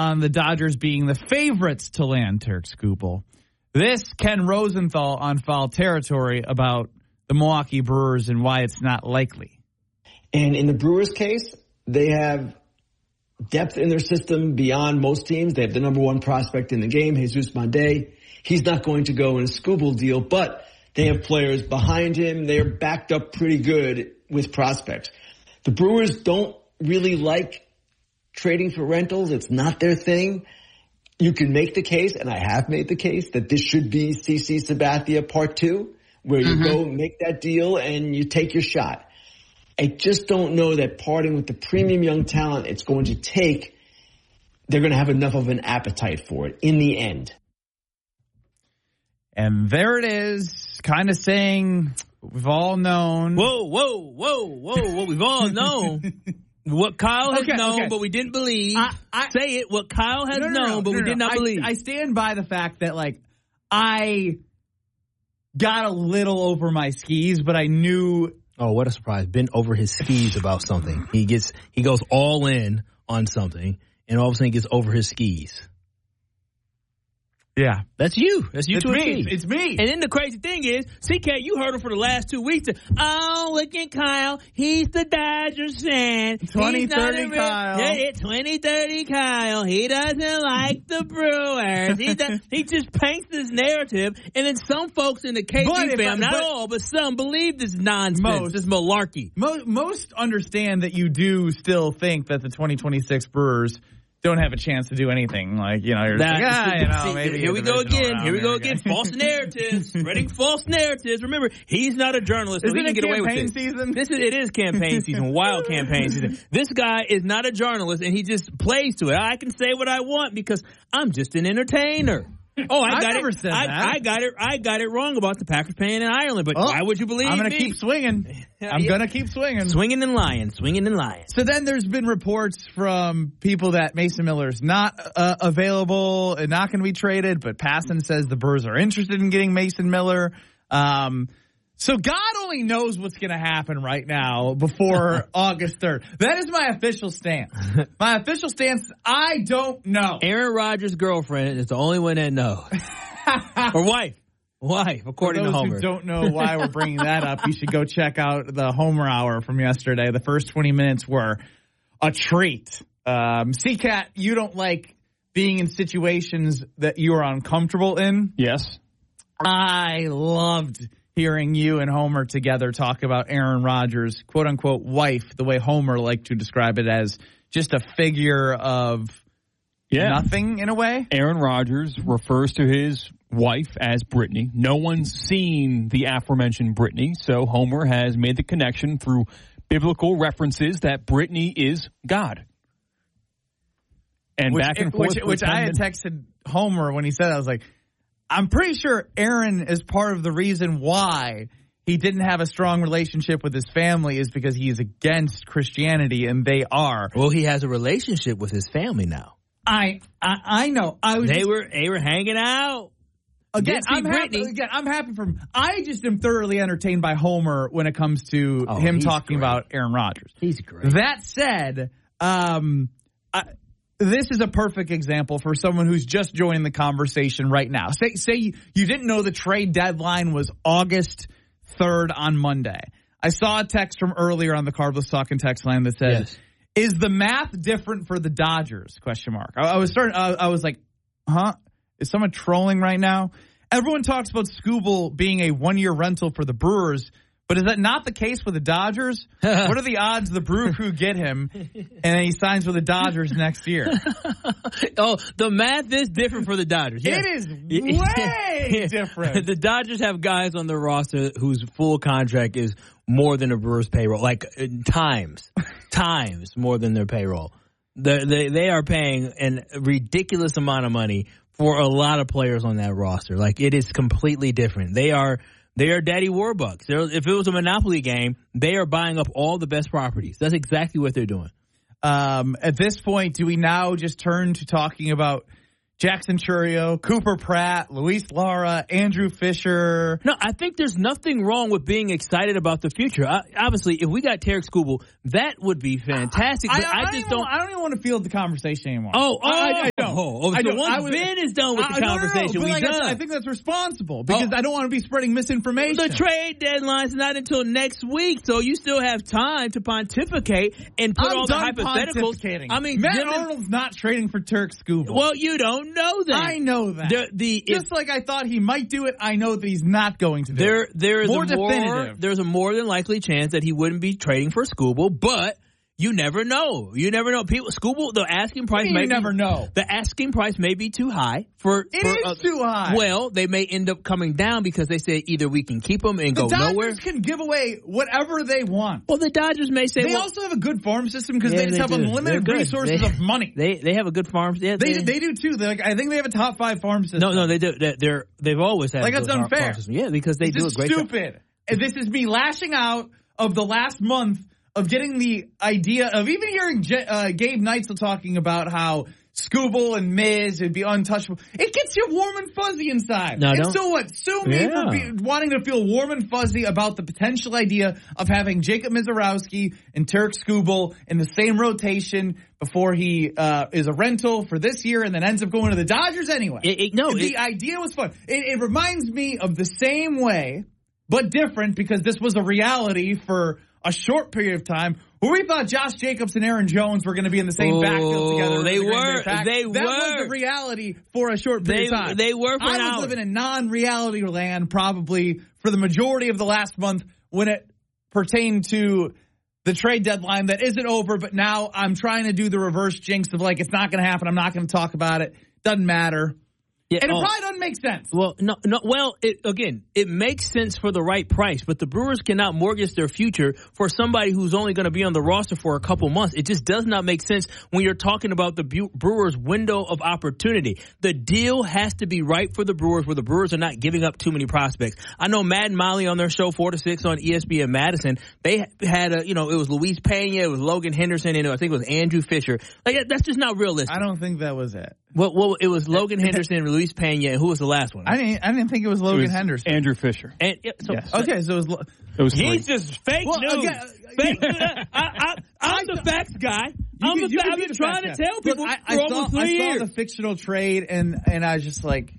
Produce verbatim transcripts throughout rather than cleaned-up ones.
on the Dodgers being the favorites to land Tarik Skubal. This Ken Rosenthal on Foul Territory about the Milwaukee Brewers and why it's not likely. And in the Brewers' case, they have depth in their system beyond most teams. They have the number one prospect in the game, Jesus Monday. He's not going to go in a Skubal deal, but they have players behind him. They're backed up pretty good with prospects. The Brewers don't really like trading for rentals. It's not their thing. You can make the case, and I have made the case, that this should be C C Sabathia Part two, where you mm-hmm. go make that deal and you take your shot. I just don't know that parting with the premium young talent it's going to take, they're going to have enough of an appetite for it in the end. And there it is, kind of saying we've all known. Whoa, whoa, whoa, whoa, what we've all known. What Kyle has okay, known, okay. but we didn't believe. I, I, Say it, what Kyle has no, no, known, no, but no, we no, did not I, believe. I stand by the fact that, like, I got a little over my skis, but I knew. Oh, what a surprise. Been over his skis about something. He gets, he goes all in on something, and all of a sudden he gets over his skis. Yeah. That's you. That's you it's to me. a T. It's me. And then the crazy thing is, C K, you heard him for the last two weeks. Oh, look at Kyle. He's the Dodgers fan. twenty thirty Kyle. Yeah, twenty thirty Kyle. He doesn't like the Brewers. He does, he just paints this narrative. And then some folks in the K C fam, not but, all, but some believe this nonsense, most, this malarkey. Most, most understand that you do still think that the twenty twenty-six Brewers don't have a chance to do anything. Like, you know, you're that, like, ah, you know, see, maybe here we go again. Here we go again. False narratives. Spreading false narratives. Remember, he's not a journalist, so he can get away with it. Season? This is it is campaign season, wild campaign season. This guy is not a journalist, and he just plays to it. I can say what I want because I'm just an entertainer. Oh, I got I never it. Said I, that. I got it. I got it wrong about the Packers paying in Ireland. But oh, why would you believe I'm going me? to keep swinging. I'm yeah. going to keep swinging. Swinging and lying. Swinging and lying. So then there's been reports from people that Mason Miller's not uh, available and not going to be traded. But Passan says the Brewers are interested in getting Mason Miller. Um, so God only knows what's going to happen right now before August third. That is my official stance. My official stance, I don't know. Aaron Rodgers' girlfriend is the only one that knows. Or wife. Wife, according to Homer. For those who don't know why we're bringing that up, you should go check out the Homer Hour from yesterday. The first twenty minutes were a treat. Um, C-Cat, you don't like being in situations that you are uncomfortable in? Yes. I loved hearing you and Homer together talk about Aaron Rodgers' quote-unquote wife, the way Homer liked to describe it as just a figure of yeah. nothing in a way. Aaron Rodgers refers to his wife as Brittany. No one's seen the aforementioned Brittany, so Homer has made the connection through biblical references that Brittany is God. And which, back and forth. Which, which I had texted Homer when he said that. I was like, I'm pretty sure Aaron is part of the reason why he didn't have a strong relationship with his family is because he is against Christianity, and they are. Well, he has a relationship with his family now. I I, I know. I was they just, were they were hanging out. Again, I'm happy, again, I'm happy for him. I just am thoroughly entertained by Homer when it comes to oh, him talking great. about Aaron Rodgers. He's great. That said, um, I, this is a perfect example for someone who's just joining the conversation right now. Say, say you, you didn't know the trade deadline was August third on Monday. I saw a text from earlier on the Carbless Talking text line that says, yes. "Is the math different for the Dodgers?" Question mark. I, I was starting. I, I was like, "Huh? Is someone trolling right now?" Everyone talks about Skubal being a one-year rental for the Brewers, but is that not the case with the Dodgers? What are the odds the Brew Crew get him and then he signs with the Dodgers next year? Oh, the math is different for the Dodgers. Yes. It is way different. The Dodgers have guys on their roster whose full contract is more than the Brewers' payroll, like uh, times, times more than their payroll. The, they they are paying a ridiculous amount of money for a lot of players on that roster. Like, it is completely different. They are they are daddy warbucks. They're, if it was a Monopoly game, they are buying up all the best properties. That's exactly what they're doing. Um, at this point, do we now just turn to talking about Jackson Chourio, Cooper Pratt, Luis Lara, Andrew Fisher? No, I think there's nothing wrong with being excited about the future. I, obviously, if we got Tarik Skubal, that would be fantastic. I, but I, I, I just don't. don't. Even, I don't even want to field the conversation anymore. Oh, oh, I, I, no. Oh, I so don't. once I was, Ben is done with I, the no, no, no, conversation, but we like done. I, said, I think that's responsible because Oh. I don't want to be spreading misinformation. The trade deadline's not until next week, so you still have time to pontificate and put I'm all the done hypotheticals. pontificating. I mean, Matt Jim and- Arnold's not trading for Turk Skubal. Well, you don't know that. I know that. The, the, Just if, like I thought he might do it, I know that he's not going to do there, it. there is More a more, definitive. there's a more than likely chance that he wouldn't be trading for Skubal, but you never know. You never know. People, Skubal, the asking price You may never be, know. The asking price may be too high for. It for, is uh, too high. Well, they may end up coming down because they say either we can keep him and the go Dodgers nowhere. can give away whatever they want. Well, the Dodgers may say They well, also have a good farm system because Yeah, they just they have do. unlimited They're good. resources They- of money. They they have a good farm. Yeah, They they do too. They're like, I think they have a top five farm system. No, no, they do. They're, they're they've always had Like, a that's good farm- unfair. farm system. Yeah, because they This do a is great job. stupid. And this is me lashing out of the last month of getting the idea of even hearing J- uh, Gabe Neitzel talking about how Skubal and Miz would be untouchable. It gets you warm and fuzzy inside. No, and don't. so what? Sue me Yeah. for be, wanting to feel warm and fuzzy about the potential idea of having Jacob Mizorowski and Turk Skubal in the same rotation before he uh, is a rental for this year and then ends up going to the Dodgers anyway. It- it- no, the it- idea was fun. It, it reminds me of the same way, but different because this was a reality for a short period of time where we thought Josh Jacobs and Aaron Jones were going to be in the same Oh, backfield together. they in the Green were. Bay Packers. They that was were. the reality for a short period They- of time. they were for I an was hour. living in non-reality land probably for the majority of the last month when it pertained to the trade deadline that isn't over, but now I'm trying to do the reverse jinx of like, it's not going to happen. I'm not going to talk about it. Doesn't matter. Yeah, And it oh. probably doesn't make sense. Well, no, no. Well, it, again, it makes sense for the right price, but the Brewers cannot mortgage their future for somebody who's only going to be on the roster for a couple months. It just does not make sense when you're talking about the Bu- Brewers' window of opportunity. The deal has to be right for the Brewers, where the Brewers are not giving up too many prospects. I know Matt and Molly on their show four to six on E S P N Madison. They had a, you know, it was Luis Pena, it was Logan Henderson, and I think it was Andrew Fisher. Like that's just not realistic. I don't think that was it. Well, well, it was Logan Henderson, Luis Pena, and who was the last one? I didn't. I didn't think it was It Logan was Henderson. Andrew Fisher. And yeah, so, Yes. Okay, so it was. Lo- It was three. He's just fake Well, news. again, fake news. I, I, I'm the facts guy. I'm You- the you fa- can I've be been the trying to fact guy. tell people Look, I, I for saw, almost I three saw years. the fictional trade, and and I was just like,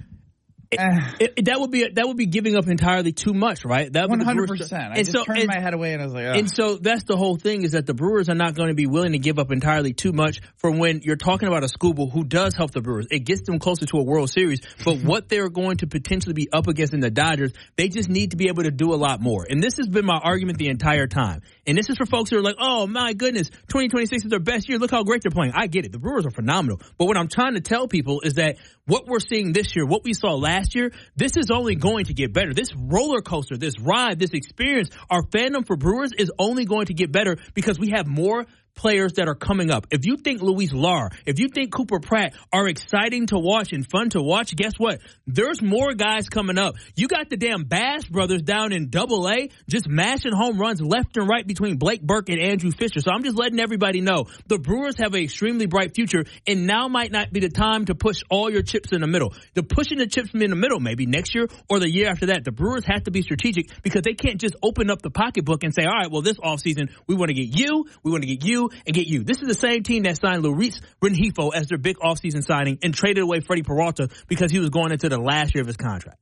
eh. It- it- that would be that would be giving up entirely too much, right? That would one be the hundred Brewers- percent. I And just so- turned and- my head away, and I was like, ugh. And so that's the whole thing, is that the Brewers are not going to be willing to give up entirely too much for when you're talking about a Skubal who does help the Brewers. It gets them closer to a World Series, but what they're going to potentially be up against in the Dodgers, they just need to be able to do a lot more. And this has been my argument the entire time. And this is for folks who are like, oh my goodness, twenty twenty-six is their best year. Look how great they're playing. I get it. The Brewers are phenomenal. But what I'm trying to tell people is that what we're seeing this year, what we saw last year, this is only going to get better. This roller coaster, this ride, this experience, our fandom for Brewers is only going to get better because we have more players that are coming up. If you think Luis Lar, if you think Cooper Pratt are exciting to watch and fun to watch, guess what? There's more guys coming up. You got the damn Bass brothers down in double A just mashing home runs left and right between Blake Burke and Andrew Fisher. So I'm just letting everybody know the Brewers have an extremely bright future, and now might not be the time to push all your chips in the middle. The pushing the chips in the middle maybe next year or the year after that. The Brewers have to be strategic because they can't just open up the pocketbook and say, all right, well, this offseason we want to get you, we want to get you, and get you. This is the same team that signed Luis Rengifo as their big offseason signing and traded away Freddie Peralta because he was going into the last year of his contract.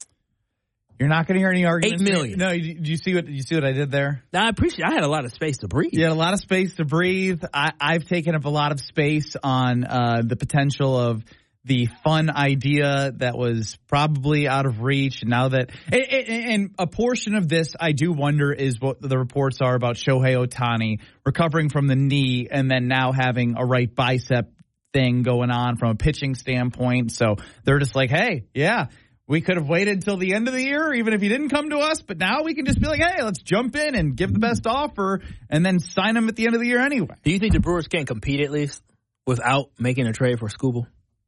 You're not going to hear any arguments. Eight million. No, you, do you see what? Did you see what I did there? Now, I appreciate. I had a lot of space to breathe. You had a lot of space to breathe. I, I've taken up a lot of space on uh, the potential of the fun idea that was probably out of reach. Now that, and, and a portion of this, I do wonder, is what the reports are about Shohei Ohtani recovering from the knee and then now having a right bicep thing going on from a pitching standpoint. So they're just like, hey, yeah, we could have waited until the end of the year, even if he didn't come to us. But now we can just be like, hey, let's jump in and give the best offer and then sign him at the end of the year anyway. Do you think the Brewers can compete at least without making a trade for Skubal?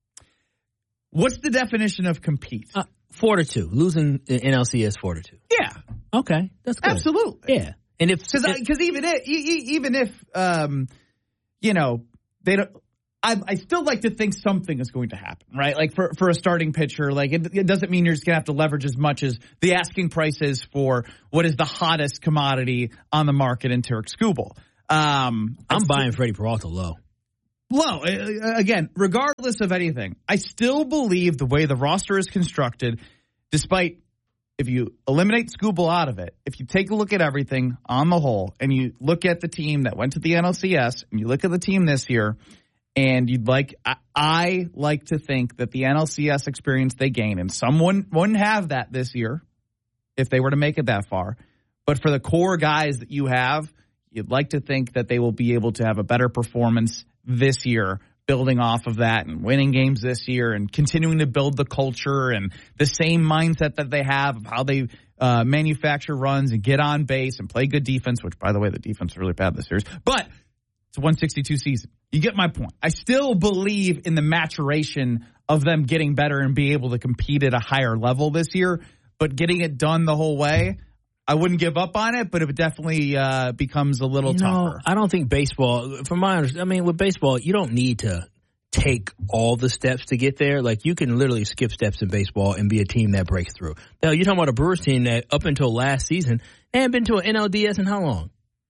What's the definition of compete? Uh, four to two. Losing in N L C S four to two. Yeah, Okay, that's good. absolutely. Yeah, and if Because even if, even if um, you know, they don't. I, I still like to think something is going to happen, right? Like for, for a starting pitcher, like it, it doesn't mean you're just gonna have to leverage as much as the asking price is for what is the hottest commodity on the market in Turk Skubal. Um, I'm buying Freddie Peralta low. low. Again, regardless of anything, I still believe the way the roster is constructed, despite if you eliminate Skubal out of it, if you take a look at everything on the whole, and you look at the team that went to the N L C S, and you look at the team this year, and you'd like, I, I like to think that the N L C S experience they gain, and someone wouldn't have that this year if they were to make it that far. But for the core guys that you have, you'd like to think that they will be able to have a better performance this year, building off of that and winning games this year and continuing to build the culture and the same mindset that they have of how they uh, manufacture runs and get on base and play good defense, which, by the way, the defense is really bad this series. But it's a one sixty-two season. You get my point. I still believe in the maturation of them getting better and being able to compete at a higher level this year, but getting it done the whole way, I wouldn't give up on it, but it bedefinitely uh, becomes a little you know, tougher. I don't think baseball, from my understanding, I mean, with baseball, you don't need to take all the steps to get there. Like, you can literally skip steps in baseball and be a team that breaks through. Now, you're talking about a Brewers team that up until last season, they hadn't been to an N L D S in how long?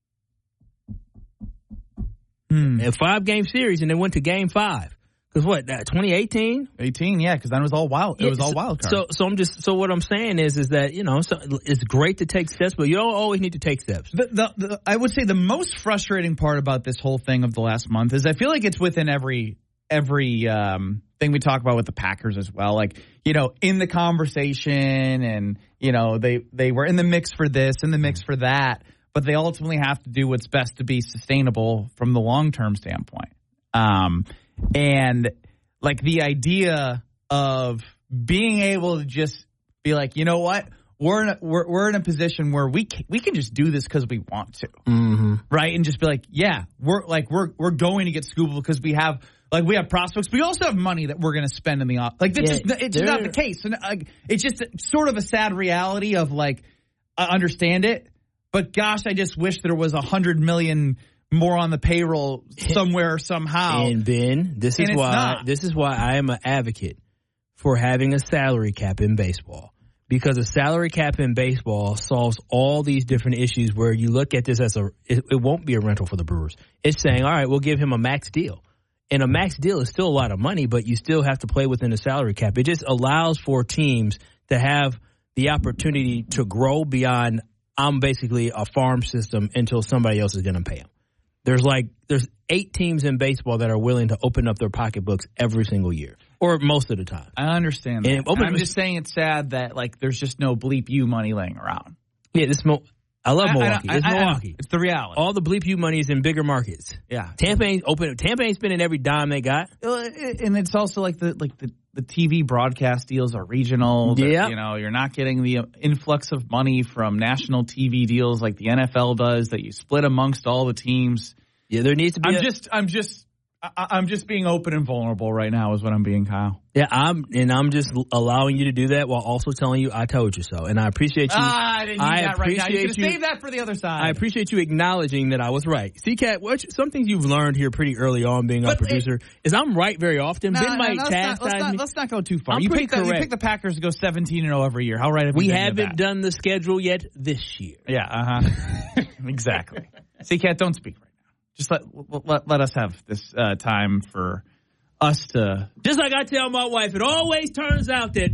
Hmm. A five-game series, and they went to game five. Because what, that twenty eighteen? eighteen, yeah, because then it was all wild. It Yeah, was all so, wild card. So, so I'm just, so what I'm saying is, is that, you know, so it's great to take steps, but you don't always need to take steps. The, the, the, I would say the most frustrating part about this whole thing of the last month is I feel like it's within every every um, thing we talk about with the Packers as well. Like, you know, in the conversation, and, you know, they, they were in the mix for this, in the mix for that, but they ultimately have to do what's best to be sustainable from the long-term standpoint. Um, and, like, the idea of being able to just be like, you know what? We're in a, we're, we're in a position where we can, we can just do this because we want to, Mm-hmm. right? And just be like, yeah, we're like we're we're going to get Skubal because we have like we have prospects, but we also have money that we're going to spend in the off. Like that's Yeah, just, it's just not the case, and like it's just sort of a sad reality of like I understand it, but gosh, I just wish there was a hundred million more on the payroll somewhere somehow. And Ben, this is And it's why not. this is why I am an advocate for having a salary cap in baseball. Because a salary cap in baseball solves all these different issues where you look at this as a, it, it won't be a rental for the Brewers. It's saying, all right, we'll give him a max deal. And a max deal is still a lot of money, but you still have to play within the salary cap. It just allows for teams to have the opportunity to grow beyond, I'm basically a farm system until somebody else is going to pay them. There's like, there's eight teams in baseball that are willing to open up their pocketbooks every single year, or most of the time. I understand that. And open- I'm just saying it's sad that like there's just no bleep you money laying around. Yeah, this Mo- I love I- I Milwaukee. know- it's I- I know. Milwaukee. It's the reality. All the bleep you money is in bigger markets. Yeah. Tampa ain't open. Tampa ain't spending every dime they got. And it's also like the like the, the T V broadcast deals are regional. That, Yep. You know, you're not getting the influx of money from national T V deals like the N F L does that you split amongst all the teams. Yeah, there needs to be. I'm a, just I'm just I, I'm just being open and vulnerable right now is what I'm being, Kyle. Yeah, I'm and I'm just allowing you to do that while also telling you I told you so, and I appreciate you. Ah, I didn't need I that right now. You appreciate can you- save that for the other side. I appreciate you acknowledging that I was right. C Cat, what some things you've learned here pretty early on being our But it- producer is I'm right very often. No, Ben no, might no, let's, not, chastise let's, not, me. let's not go too far. I'm you pretty pick the, you correct. pick the Packers to go seventeen and oh every year. How right have you We been to haven't that? done the schedule yet this year. Yeah, uh huh. Exactly. C Cat, don't speak right now. Just let let, let us have this uh, time for us to. Just like I tell my wife, it always turns out that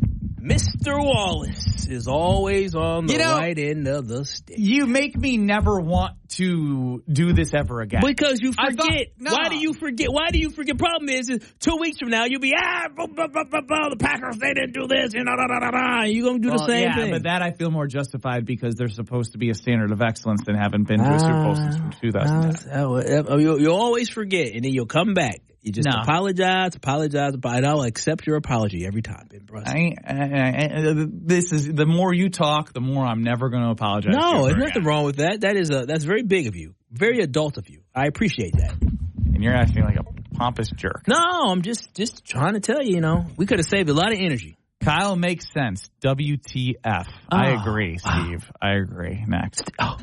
Mister Wallace is always on the You know, right end of the stick. You make me never want to do this ever again. Because you I forget. thought- no. Why do you forget? Why do you forget? Problem is, is two weeks from now, you'll be, ah, blah, blah, blah, blah, blah, the Packers, they didn't do this, and da, da, da, da, da. You're going to do Well, the same yeah, thing. but that I feel more justified because there's supposed to be a standard of excellence than having been to a Super Bowl since two thousand ten. Uh, uh, you'll, you'll always forget, and then you'll come back. You just No. apologize, apologize, apologize, and I'll accept your apology every time, Ben Brust. I, I, I, I, this is the more you talk, the more I'm never going to apologize. to No, you there's ever nothing again. wrong with that. That is a that's very big of you, very adult of you. I appreciate that. And you're acting like a pompous jerk. No, I'm just just trying to tell you. You know, we could have saved a lot of energy. Kyle makes sense. W T F. I Oh, agree, Steve. I agree. Next. Oh,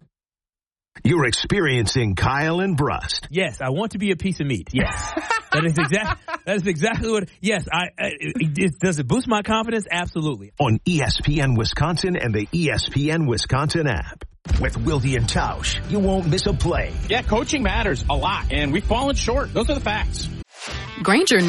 You're experiencing Kyle and Brust yes, I want to be a piece of meat. Yes, that is exact. That is exactly what. Yes, I. I it, it, does it boost my confidence? Absolutely. on E S P N Wisconsin and the E S P N Wisconsin app. With Wilde and Tausch, you won't miss a play. Yeah, coaching matters a lot, and we've fallen short. Those are the facts. Grainger